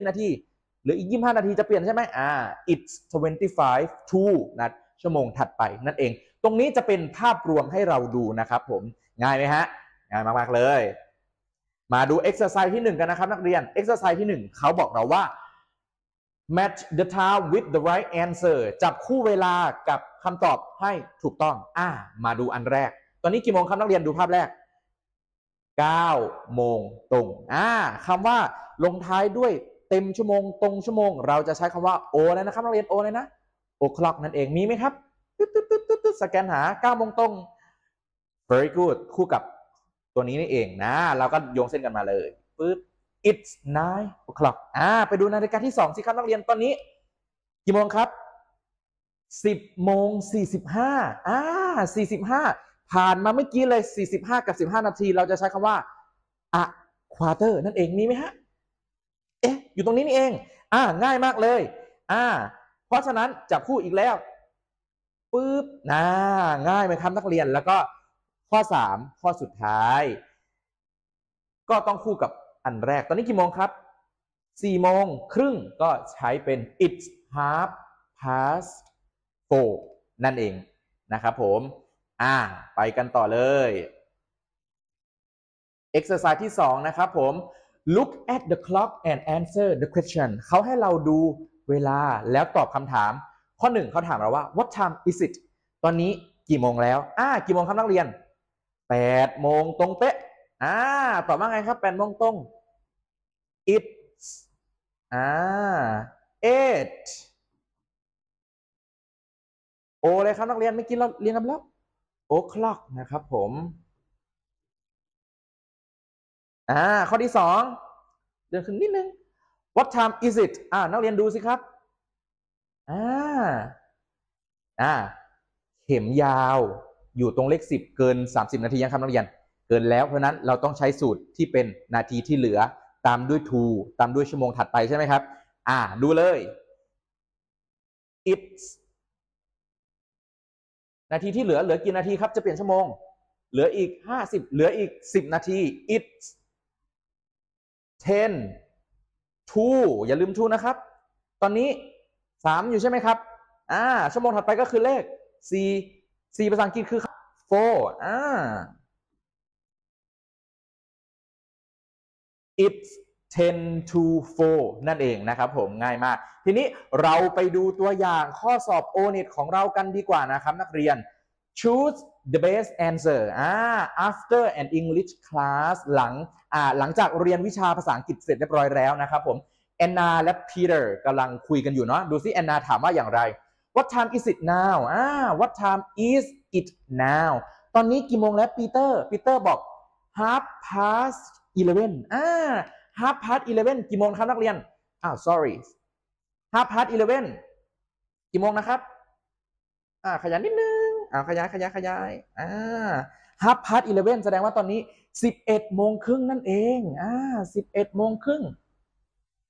นาทีหรืออีก25นาทีจะเปลี่ยนใช่ไหมit's 25 to นะชั่วโมงถัดไปนั่นเองตรงนี้จะเป็นภาพรวมให้เราดูนะครับผมง่ายไหมฮะง่ายมากๆเลยมาดู exercise ที่1กันนะครับนักเรียน exercise ที่1เขาบอกเราว่า match the time with the right answer จับคู่เวลากับคำตอบให้ถูกต้องมาดูอันแรกตอนนี้กี่โมงครับนักเรียนดูภาพแรก9 โมงตรงคำว่าลงท้ายด้วยเต็มชั่วโมงตรงชั่วโมงเราจะใช้คำว่าโอเลยนะครับนักเรียนโอเลยนะโอคล็อกนั่นเองมีไหมครับสแกนหา9 โมงตรง very good คู่กับตัวนี้นี่เองนะเราก็โยงเส้นกันมาเลยปึ๊บ it's 9 o'clock ไปดูนาฬิกาที่2สิครับนักเรียนตอนนี้กี่โมงครับ10 โมง 45 45ผ่านมาเมื่อกี้เลย45กับ15นาทีเราจะใช้คำว่าa quarter นั่นเองมีไหมฮะอยู่ตรงนี้นี่เองง่ายมากเลยเพราะฉะนั้นจับคู่อีกแล้วปึ๊บง่ายไหมครับนักเรียนแล้วก็ข้อ3ข้อสุดท้ายก็ต้องคู่กับอันแรกตอนนี้กี่โมงครับ4 โมงครึ่งก็ใช้เป็น it's half past 4นั่นเองนะครับผมไปกันต่อเลย exercise ที่2นะครับผม look at the clock and answer the question เขาให้เราดูเวลาแล้วตอบคำถามข้อ1เขาถามเราว่า what time is it ตอนนี้กี่โมงแล้วกี่โมงครับนักเรียน8 โมงตรงเป๊ะตอบว่าไงครับ8 โมงตรง it's 8 โอเลยครับนักเรียนเมื่อกี้เราเรียนกันแล้ว o'clock นะครับผมข้อที่2เดินขึ้นนิดนึง what time is it นักเรียนดูสิครับเข็มยาวอยู่ตรงเลข10เกิน30นาทียังครับนักเรียนเกินแล้วเพราะนั้นเราต้องใช้สูตรที่เป็นนาทีที่เหลือตามด้วย to ตามด้วยชั่วโมงถัดไปใช่ไหมครับดูเลย it's นาทีที่เหลือกี่นาทีครับจะเปลี่ยนชั่วโมงเหลืออีก50เหลืออีก10นาที it's 10 to อย่าลืม to นะครับตอนนี้3อยู่ใช่ไหมครับชั่วโมงถัดไปก็คือเลข4ภาษาอังกฤษคือ4 it's 10 to 4นั่นเองนะครับผมง่ายมากทีนี้เราไปดูตัวอย่างข้อสอบ O-NET ของเรากันดีกว่านะครับนักเรียน choose the best answer after an English class หลังจากเรียนวิชาภาษาอังกฤษเสร็จเรียบร้อยแล้วนะครับผมแอนนาและพีเตอร์กำลังคุยกันอยู่เนาะดูซิแอนนาถามว่าอย่างไร What time is it now What time is it now ตอนนี้กี่โมงแล้วปีเตอร์บอก half past 11half past 11กี่โมงครับนักเรียนsorry half past 11กี่โมงนะครับขยันนิดนึงขยายhalf past 11แสดงว่าตอนนี้11 โมงครึ่งนั่นเอง11 โมงครึ่ง